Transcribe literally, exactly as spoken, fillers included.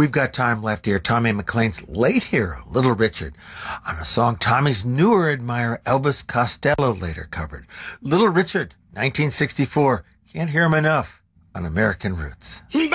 We've got time left here. Tommy McLean's late hero, Little Richard, on a song Tommy's newer admirer, Elvis Costello, later covered. Little Richard, nineteen sixty-four. Can't hear him enough on American Roots. He